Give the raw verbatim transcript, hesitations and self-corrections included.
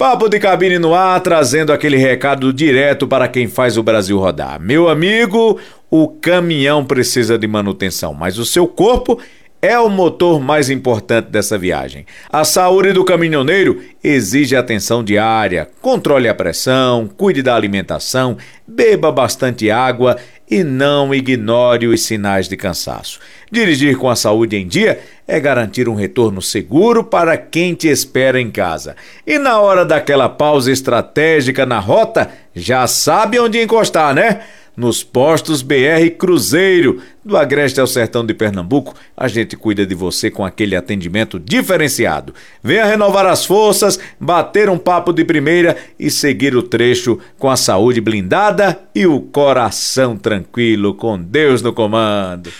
Papo de Cabine no ar, trazendo aquele recado direto para quem faz o Brasil rodar. Meu amigo, o caminhão precisa de manutenção, mas o seu corpo é o motor mais importante dessa viagem. A saúde do caminhoneiro exige atenção diária. Controle a pressão, cuide da alimentação, beba bastante água e não ignore os sinais de cansaço. Dirigir com a saúde em dia é garantir um retorno seguro para quem te espera em casa. E na hora daquela pausa estratégica na rota, já sabe onde encostar, né? Nos postos B R Cruzeiro, do Agreste ao Sertão de Pernambuco, a gente cuida de você com aquele atendimento diferenciado. Venha renovar as forças, bater um papo de primeira e seguir o trecho com a saúde blindada e o coração tranquilo, com Deus no comando.